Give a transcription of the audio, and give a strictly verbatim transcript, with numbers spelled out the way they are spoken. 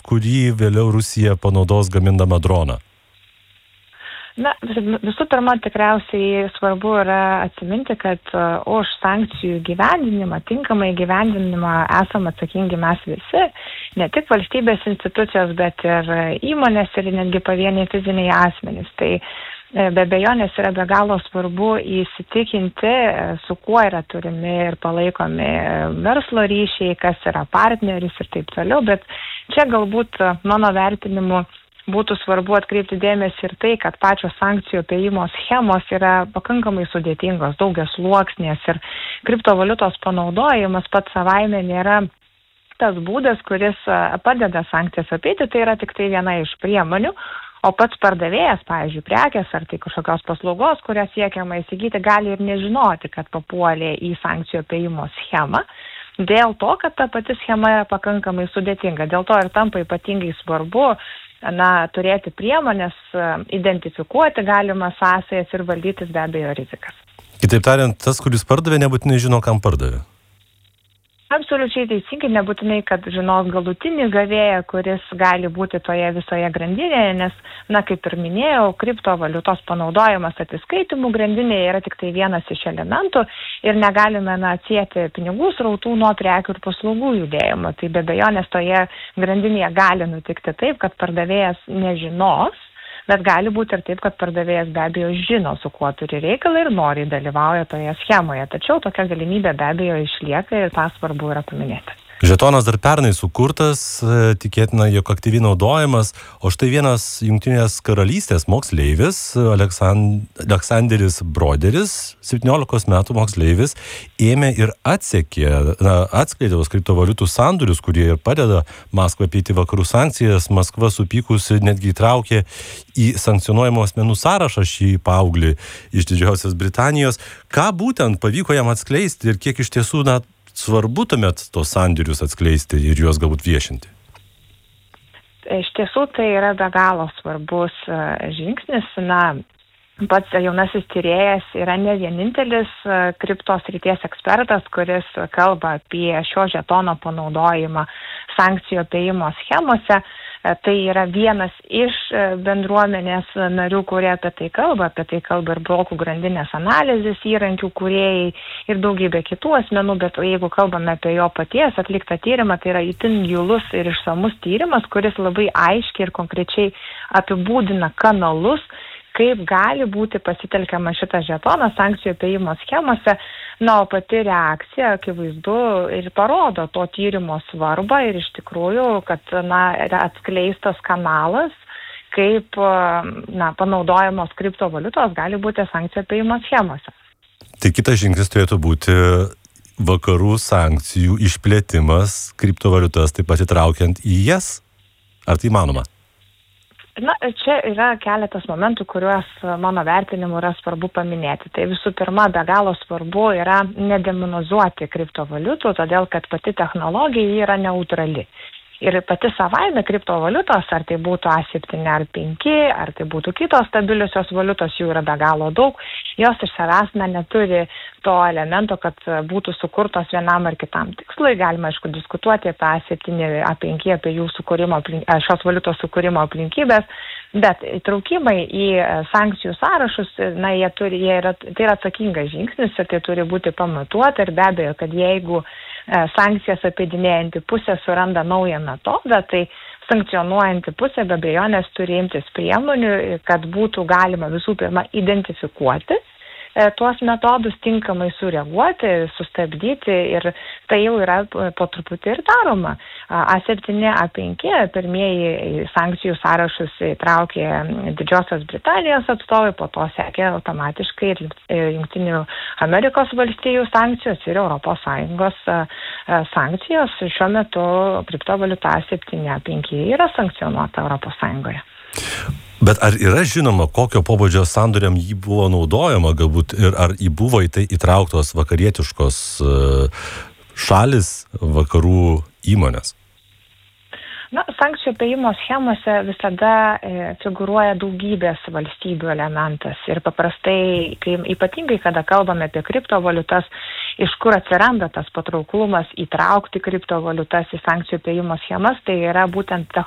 kurį vėliau Rusija panaudos gamindama droną? Na, visų pirma, tikriausiai svarbu yra atsiminti, kad uh, už sankcijų gyvendinimą, tinkamai gyvendinimą esame atsakingi mes visi, ne tik valstybės institucijos, bet ir įmonės ir netgi pavieniai fiziniai asmenys. Tai be abejonės yra be galo svarbu įsitikinti, su kuo yra turimi ir palaikomi verslo ryšiai, kas yra partneris ir taip toliau, bet čia galbūt mano vertinimu būtų svarbu atkreipti dėmesį ir tai, kad pačios sankcijų apėjimo schemos yra pakankamai sudėtingos, daugias sluoksnės ir kriptovaliutos panaudojimas pats savaime nėra tas būdas, kuris padeda sankcijas apeiti, tai yra tik tai viena iš priemonių, o pats pardavėjas, pavyzdžiui, prekės ar tai kažkokios paslaugos, kurią siekiama įsigyti, gali ir nežinoti, kad papuolė į sankcijų apėjimo schemą. Dėl to, kad ta pati schema yra pakankamai sudėtinga. Dėl to ir tampa ypatingai svarbu na, turėti priemonės, identifikuoti galimas sąsajas ir valdytis be abejo rizikas. Kitaip tariant, tas, kuris pardavė, nebūtinai žino, kam pardavė. Absoliučiai teisingai, nebūtinai, kad žinos galutinį gavėją, kuris gali būti toje visoje grandinėje, nes, na, kaip ir minėjau, kriptovaliutos panaudojimas atsiskaitimų grandinėje yra tik tai vienas iš elementų ir negalime, na, atsieti pinigų srautų nuo prekių ir paslaugų judėjimo. Tai be abejonės toje grandinėje gali nutikti taip, kad pardavėjas nežinos, bet gali būti ir taip, kad pardavėjas be abejo žino, su kuo turi reikalą ir nori dalyvauja toje schemoje. Tačiau tokia galimybė be abejo išlieka ir tą svarbu yra paminėti. Žetonas dar pernai sukurtas, tikėtina, jog aktyviai naudojamas, o štai vienas Jungtinės karalystės moksleivis, Aleksand... Aleksanderis Broderis, septyniolikos metų moksleivis, ėmė ir atsekė, na, atskleidė tos kriptovaliutų sandorius, kurie ir padeda Maskvai apeiti vakarų sankcijas. Maskva supykusi netgi įtraukė į sankcionuojamų asmenų sąrašą šį paauglį iš Didžiosios Britanijos. Ką būtent pavyko jam atskleisti ir kiek iš tiesų, na, svarbu tuomet tos sandėrius atskleisti ir juos galbūt viešinti? Iš tiesų tai yra be galo svarbus žingsnis. Na, pats jaunasis tyrėjas yra ne vienintelis kriptos srities ekspertas, kuris kalba apie šio žetono panaudojimą sankcijų apėjimo schemose. Tai yra vienas iš bendruomenės narių, kurie apie tai kalba, apie tai kalba ir blokų grandinės analizės įrankių kūrėjai ir daugybė kitų asmenų, bet jeigu kalbame apie jo paties atliktą tyrimą, tai yra itin gilus ir išsamus tyrimas, kuris labai aiškiai ir konkrečiai apibūdina kanalus, kaip gali būti pasitelkiama šitas žetonas sankcijų apėjimo schemose. Na, o pati reakcija, akivaizdu, ir parodo to tyrimo svarbą ir iš tikrųjų, kad, na, yra atskleistas kanalas, kaip, na, panaudojamos kriptovaliutos gali būti sankcijų apėjimo schemose. Tai kitas žingsnis turėtų būti vakarų sankcijų išplėtimas, kriptovaliutas taip pat įtraukiant į jas. Ar tai įmanoma? Na, čia yra keletas momentų, kuriuos mano vertinimu yra svarbu paminėti. Tai visų pirma, be galo svarbu yra nedemonizuoti kriptovaliutų, todėl kad pati technologija yra neutrali. Ir pati savaime kriptovaliutos, ar tai būtų A septyni ar penki, ar tai būtų kitos stabiliusios valiutos, jų yra be galo daug, jos iš savęs na, neturi to elemento, kad būtų sukurtos vienam ar kitam tikslui. Galima, aišku, diskutuoti apie A septyni, A penki, apie jų sukūrimo, šios valiutos sukūrimo aplinkybės, bet įtraukimai į sankcijų sąrašus, na, jie turi, jie yra, tai yra atsakingas žingsnis ir tai turi būti pamatuota ir be abejo, kad jeigu sankcijas apeidinėjanti pusė suranda naują metodą, tai sankcionuojanti pusė be abejonės turi imtis priemonių, kad būtų galima visų pirma identifikuoti tuos metodus, tinkamai sureaguoti, sustabdyti ir tai jau yra po truputį ir daroma. A septyni, A penki pirmieji sankcijų sąrašus įtraukė Didžiosios Britanijos atstovai, po to sekė automatiškai ir Jungtinių Amerikos valstijų sankcijos ir Europos Sąjungos sankcijos. Šiuo metu kriptovaliuta A septyni, A penki yra sankcionuota Europos Sąjungoje. Bet ar yra žinoma, kokio pobūdžio sandoriam jį buvo naudojama, galbūt ir ar į buvo į tai įtrauktos vakarietiškos šalis, vakarų įmonės? Na, sankcijų apėjimo schemose visada e, figuruoja daugybės valstybių elementas ir paprastai, kai, ypatingai kada kalbame apie kriptovaliutas, iš kur atsiranda tas patrauklumas įtraukti kriptovaliutas į sankcijų apėjimo schemas, tai yra būtent